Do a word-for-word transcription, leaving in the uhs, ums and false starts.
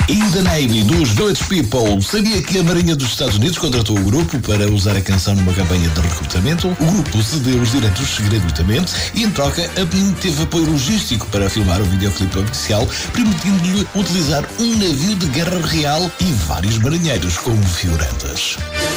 In the Navy, dos Village People. Sabia que a Marinha dos Estados Unidos contratou o grupo para usar a canção numa campanha de recrutamento? O grupo cedeu os direitos gratuitamente e, em troca, a P N teve apoio logístico para filmar o videoclipe oficial, permitindo-lhe utilizar um navio de guerra real e vários marinheiros como figurantes.